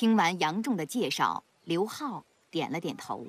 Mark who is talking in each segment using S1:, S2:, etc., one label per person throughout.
S1: 听完杨仲的介绍，刘浩点了点头。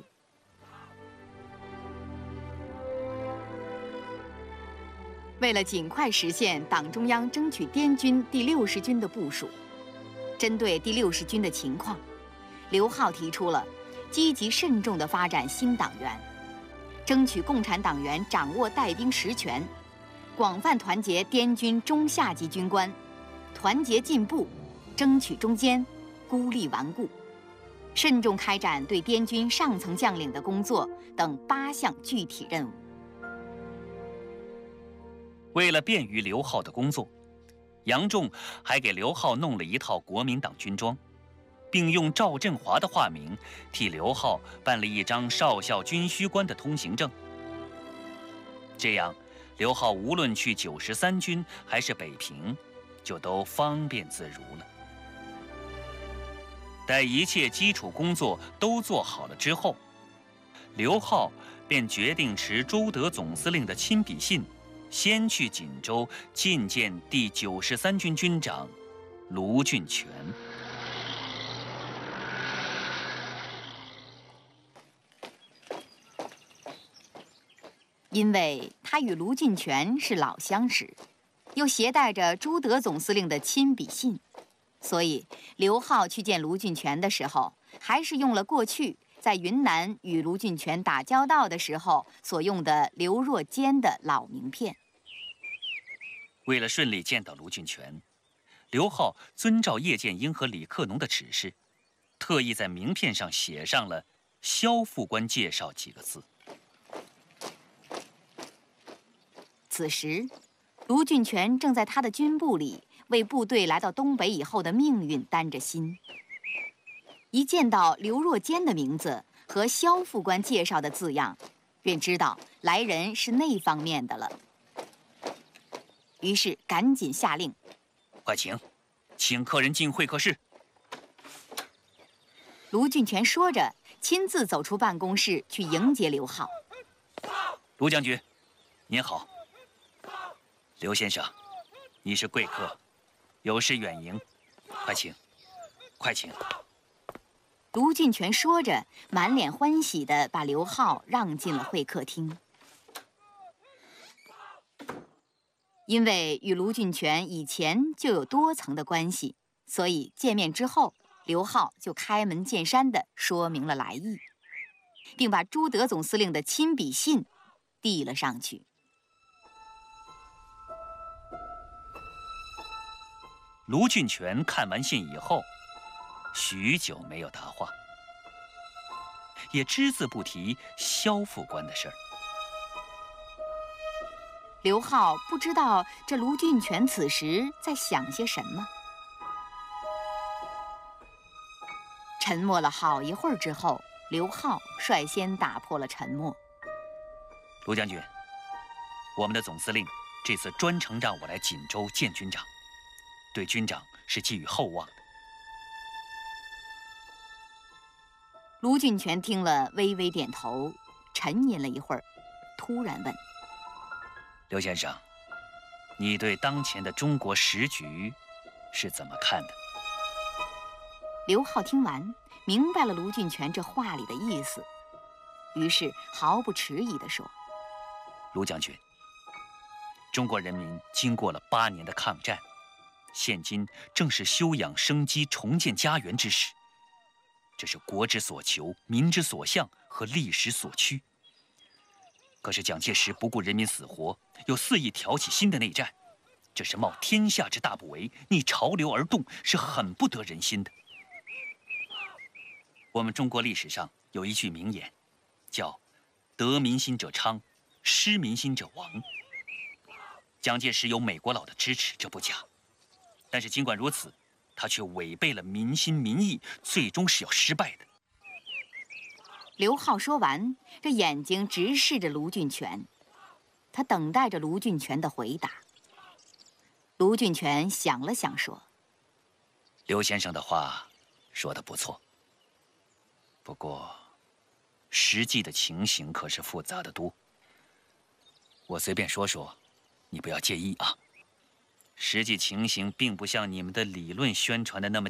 S1: 为了尽快实现党中央争取滇军第60军的部署，针对第60军的情况，刘浩提出了积极慎重地发展新党员，争取共产党员掌握带兵实权，广泛团结滇军中下级军官，团结进步，争取中坚，孤立顽固，慎重开展对滇军上层将领的工作等8项具体任务。
S2: 为了便于刘浩的工作，杨仲还给刘浩弄了一套国民党军装，并用赵振华的化名替刘浩办了一张少校军需官的通行证。这样，刘浩无论去93军还是北平，就都方便自如了。待一切基础工作都做好了之后，刘浩便决定持朱德总司令的亲笔信，先去锦州觐见第93军军长卢俊全。
S1: 因为他与卢俊全是老相识，又携带着朱德总司令的亲笔信，所以刘浩去见卢俊全的时候，还是用了过去在云南与卢俊全打交道的时候所用的刘若坚的老名片。
S2: 为了顺利见到卢俊全，刘浩遵照叶剑英和李克农的指示，特意在名片上写上了“萧副官介绍”几个字。
S1: 此时，卢俊全正在他的军部里为部队来到东北以后的命运担着心。一见到刘若坚的名字和萧副官介绍的字样，便知道来人是那方面的了。于是赶紧下令：“
S2: 快请客人进会客室。”
S1: 卢俊全说着，亲自走出办公室去迎接刘浩。
S2: 卢将军，您好。刘先生，你是贵客，有事远迎，快请，快请。
S1: 卢俊全说着，满脸欢喜地把刘浩让进了会客厅。因为与卢俊全以前就有多层的关系，所以见面之后，刘浩就开门见山地说明了来意，并把朱德总司令的亲笔信递了上去。
S2: 卢俊全看完信以后，许久没有答话，也只字不提萧副官的事儿。
S1: 刘浩不知道这卢俊全此时在想些什么。沉默了好一会儿之后，刘浩率先打破了沉默。
S2: 卢将军，我们的总司令这次专程让我来锦州见军长，对军长是寄予厚望的。
S1: 卢俊全听了，微微点头，沉吟了一会儿，突然问：“
S2: 刘先生，你对当前的中国时局是怎么看的？”
S1: 刘浩听完，明白了卢俊全这话里的意思，于是毫不迟疑地说：“
S2: 卢将军，中国人民经过了8年的抗战，现今正是休养生机、重建家园之时，这是国之所求、民之所向和历史所趋。可是蒋介石不顾人民死活，又肆意挑起新的内战，这是冒天下之大不韪，逆潮流而动，是很不得人心的。我们中国历史上有一句名言，叫“得民心者昌，失民心者亡”。蒋介石有美国佬的支持，这不假，但是尽管如此，他却违背了民心民意，最终是要失败的。
S1: 刘浩说完，这眼睛直视着卢俊全，他等待着卢俊全的回答。卢俊全想了想说：“
S2: 刘先生的话说得不错，不过实际的情形可是复杂得多。我随便说说，你不要介意啊。实际情形并不像你们的理论宣传的那么